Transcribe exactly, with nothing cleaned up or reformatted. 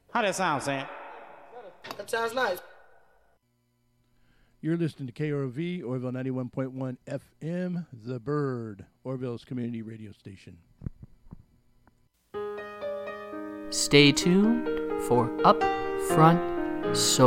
How that sound, Sam? That sounds nice. You're listening to K R O V, Orville ninety-one point one F M, The Bird, Orville's community radio station. Stay tuned for Up Front Soul.